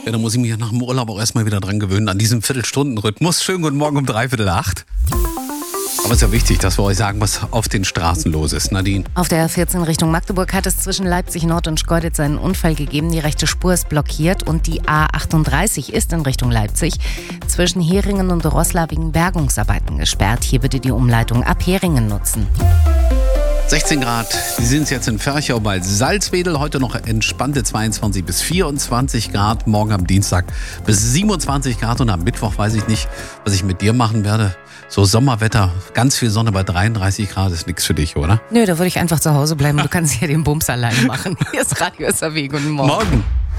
Ja, da muss ich mich nach dem Urlaub auch erstmal wieder dran gewöhnen, an diesem Viertelstundenrhythmus. Schönen guten Morgen um 7:45. Aber es ist ja wichtig, dass wir euch sagen, was auf den Straßen los ist. Nadine? Auf der A14 Richtung Magdeburg hat es zwischen Leipzig Nord und Schkeuditz einen Unfall gegeben. Die rechte Spur ist blockiert und die A38 ist in Richtung Leipzig zwischen Heringen und Roßla wegen Bergungsarbeiten gesperrt. Hier bitte die Umleitung ab Heringen nutzen. 16 Grad, die sind es jetzt in Ferchau bei Salzwedel. Heute noch entspannte 22 bis 24 Grad. Morgen am Dienstag bis 27 Grad. Und am Mittwoch weiß ich nicht, was ich mit dir machen werde. So Sommerwetter, ganz viel Sonne bei 33 Grad ist nichts für dich, oder? Nö, da würde ich einfach zu Hause bleiben. Du kannst ja den Bums alleine machen. Hier ist Radio SAW. Guten Morgen. Morgen.